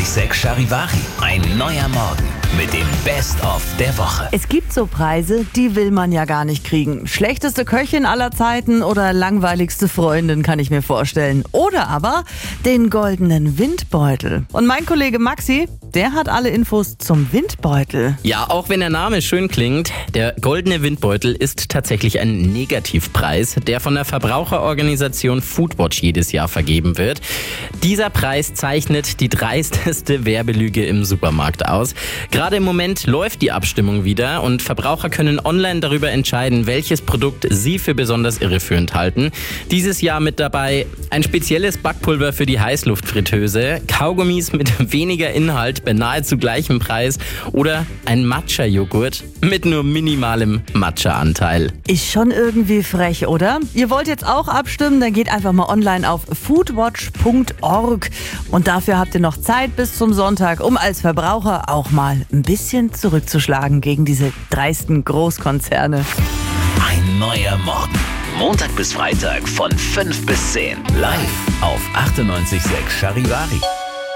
98,6 Charivari. Ein neuer Morgen mit dem Best-of der Woche. Es gibt so Preise, die will man ja gar nicht kriegen. Schlechteste Köchin aller Zeiten oder langweiligste Freundin, kann ich mir vorstellen. Oder aber den goldenen Windbeutel. Und mein Kollege Maxi, der hat alle Infos zum Windbeutel. Ja, auch wenn der Name schön klingt, der goldene Windbeutel ist tatsächlich ein Negativpreis, der von der Verbraucherorganisation Foodwatch jedes Jahr vergeben wird. Dieser Preis zeichnet die dreisteste Werbelüge im Supermarkt aus. Gerade im Moment läuft die Abstimmung wieder und Verbraucher können online darüber entscheiden, welches Produkt sie für besonders irreführend halten. Dieses Jahr mit dabei ein spezielles Backpulver für die Heißluftfritteuse, Kaugummis mit weniger Inhalt bei nahezu gleichem Preis oder ein Matcha-Joghurt mit nur minimalem Matcha-Anteil. Ist schon irgendwie frech, oder? Ihr wollt jetzt auch abstimmen? Dann geht einfach mal online auf foodwatch.org und dafür habt ihr noch Zeit bis zum Sonntag, um als Verbraucher auch mal ein bisschen zurückzuschlagen gegen diese dreisten Großkonzerne. Ein neuer Morgen. Montag bis Freitag von 5 bis 10. Live auf 98,6 Charivari.